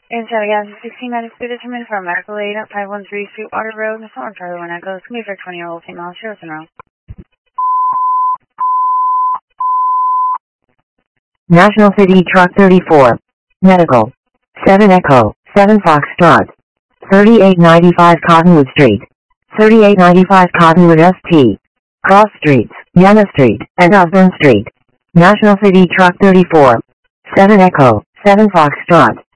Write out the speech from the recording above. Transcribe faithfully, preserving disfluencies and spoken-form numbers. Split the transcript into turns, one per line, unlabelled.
Inside gas is sixteen ninety-two determined for medical aid at five one three Sweetwater Road, Missouri, Charlie one Echo. It's going to be for a twenty-year-old female. Sheriff's in row.
National City Truck thirty-four. Medical. seven Echo, seven Foxtrot. thirty-eight ninety-five Cottonwood Street. thirty-eight ninety-five Cottonwood S T. Cross Streets, Yana Street, and Osborne Street. National City Truck thirty-four. seven Echo, seven Foxtrot.